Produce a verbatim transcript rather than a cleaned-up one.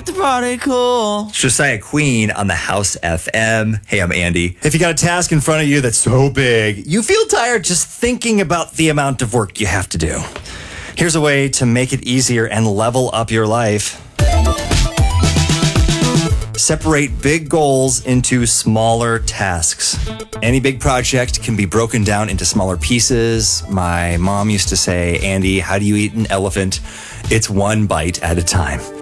the party cool. Josiah Queen on the House F M. Hey, I'm Andy. If you got a task in front of you that's so big, you feel tired just thinking about the amount of work you have to do. Here's a way to make it easier and level up your life. Separate big goals into smaller tasks. Any big project can be broken down into smaller pieces. My mom used to say, Andy, how do you eat an elephant? It's one bite at a time.